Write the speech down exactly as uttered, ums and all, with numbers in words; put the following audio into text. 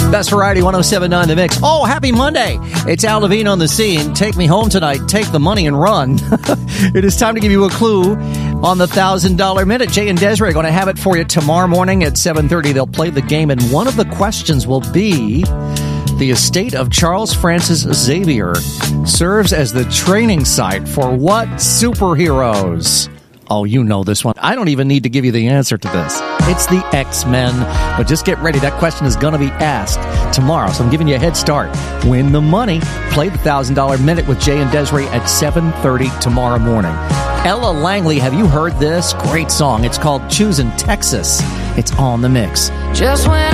Best Variety one oh seven point nine The Mix. Oh, happy Monday. It's Al Levine on the scene. Take me home tonight. Take the money and run. It is time to give you a clue on the one thousand dollars Minute. Jay and Desiree are going to have it for you tomorrow morning at seven thirty. They'll play the game, and one of the questions will be the estate of Charles Francis Xavier serves as the training site for what superheroes? Oh, you know this one. I don't even need to give you the answer to this. It's the X-Men. But just get ready. That question is going to be asked tomorrow. So I'm giving you a head start. Win the money. Play the one thousand dollars Minute with Jay and Desiree at seven thirty tomorrow morning. Ella Langley, have you heard this? Great song. It's called Choosing Texas. It's on the mix. Just when